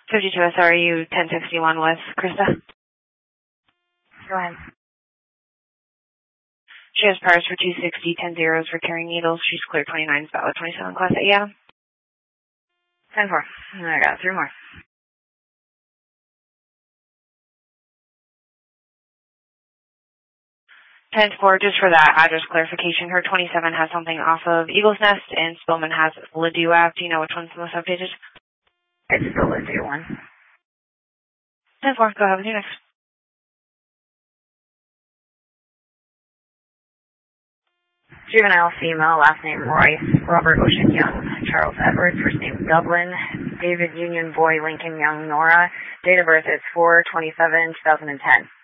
52 SRU 1061 with Krista. Go ahead. She has priors for 260, 10 zeros for carrying needles. She's clear 29, valid 27 class A, yeah. 10-4. I got 3 more. 10-4, just for that address clarification, her 27 has something off of Eagle's Nest, and Spillman has Ladue Ave. Do you know which one's the most updated? It's the Ladue one. 10-4, go ahead with you next. Juvenile female, last name Royce, Robert Ocean Young, Charles Edwards, first name Dublin, David Union Boy Lincoln Young Nora, date of birth is 4/27/2010.